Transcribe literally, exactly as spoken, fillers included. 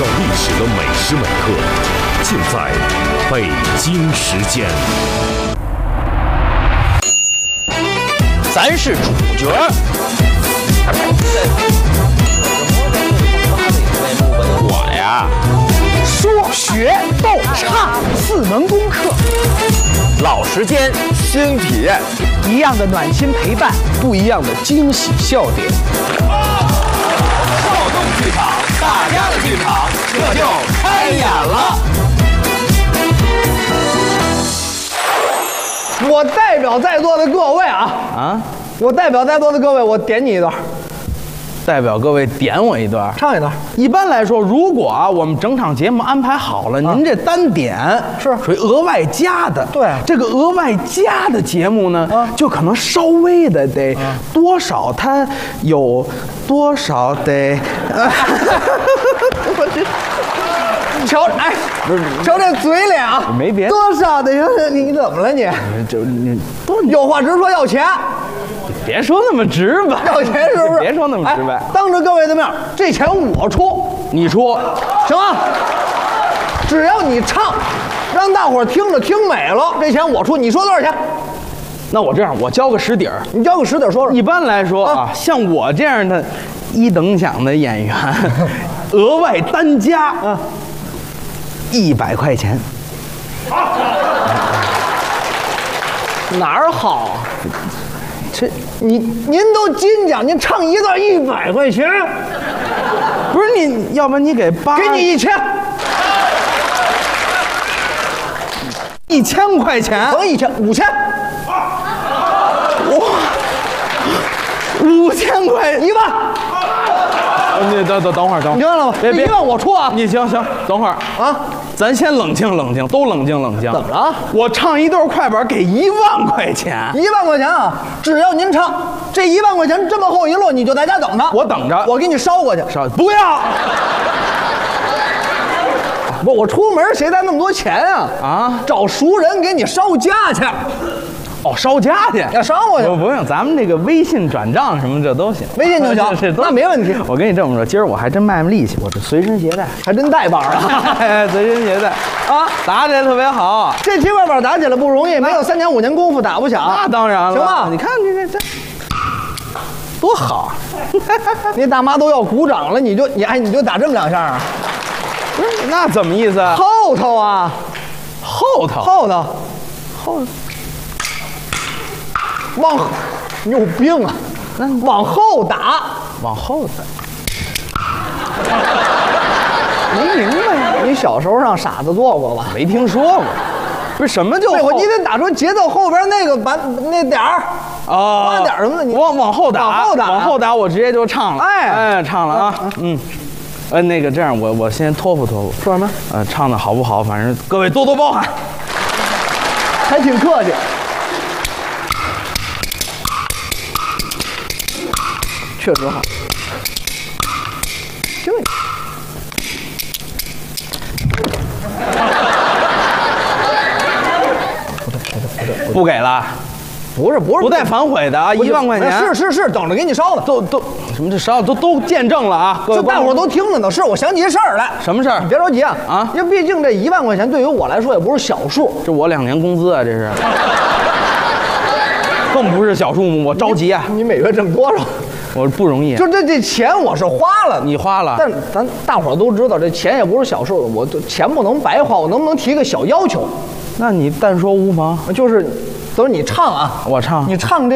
造历史的每时每刻，尽在北京时间。 咱是主角。我呀， 说学逗唱四门功课， 老时间新体验， 一样的暖心陪伴， 不一样的惊喜笑点。 少动剧场，大家的剧场，这就开演了。 我代表在座的各位啊啊！ 我代表在座的各位，我点你一段。 代表各位点我一段， 唱一段。 一般来说，如果啊我们整场节目安排好了，啊、您这单点是属于额外加的。 对， 这个额外加的节目呢，啊、就可能稍微的得、啊、多少，它有多少得。呃、 我这。瞧，哎，瞧这嘴脸啊， 没别多少的，你你怎么了你？ 就你多有话直说，要钱。 别说那么直白， 要钱是不是？ 别说那么直白。 哎、当着各位的面，这钱我出， 你出， 行吗？只要你唱，让大伙儿听着听美了，这钱我出。你说多少钱？ 那我这样，我交个实底儿。 你交个实底儿说说。 一般来说啊，啊像我这样的一等奖的演员，额外单加啊。一百块钱， 哪儿好？这你您都金奖，您唱一段一百块钱， 不是你，要不然你给八， 给你一千， 一千块钱， 甭一千，五千， 哇，五千块， 一万。 你等等等会儿，等会儿， 你听了吗？ 别别， 一万我出啊！ 你行行，等会儿啊， 咱先冷静冷静，都冷静冷静。 怎么了？ 我唱一段快板给一万块钱， 一万块钱啊！只要您唱，这一万块钱这么后一落，你就在家等着。 我等着， 我给你捎过去。 捎不要。 不，我出门谁带那么多钱啊？ 啊， 找熟人给你捎家去。 哦，捎家去， 要捎过去， 不不用，咱们这个微信转账什么这都行， 微信就行， 是那没问题。 我跟你这么说，今儿我还真卖卖力气，我这随身携带， 还真带把啊， 随身携带啊，打起来特别好。 这七块板打起来不容易，没有三年五年功夫打不响。 那当然了， 行吧？ 你看你这这多好， 你大妈都要鼓掌了，你就你哎你就打这么两下啊？ 不是，那怎么意思啊？ 后头啊， 后头后头后头。往，你有病啊！往后打， 往后打， 没明白？你小时候让傻子做过吧？ 没听说过。不是什么就后？你得打出节奏后边那个把那点儿啊， 花点什么的，你往往后打， 往后打， 往后打，我直接就唱了。 哎哎，唱了啊，嗯，呃，那个这样，我我先托付托付。 说什么？ 呃，唱的好不好？反正各位多多包涵。 还挺客气。确实好，这不给了， 不是不是不带反悔的啊！一万块钱是是是，等着给你烧的， 都都什么这烧都都见证了啊！各位大伙都听着呢。是我想起一事儿来， 什么事儿？ 你别着急啊啊！ 因为毕竟这一万块钱对于我来说也不是小数， 这我两年工资啊，这是，更不是小数目，我着急啊！ 你每月挣多少？ 我不容易， 就这这钱我是花了， 你花了， 但咱大伙儿都知道，这钱也不是小数，我钱不能白花，我能不能提个小要求？ 那你但说无妨， 就是，等你唱啊， 我唱， 你唱这。